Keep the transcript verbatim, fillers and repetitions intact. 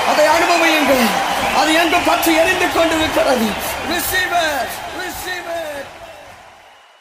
அதை அனுபவியுங்கள். அது எங்கு பற்றி எரிந்து கொண்டிருக்கிறது. Receive it. Receive it.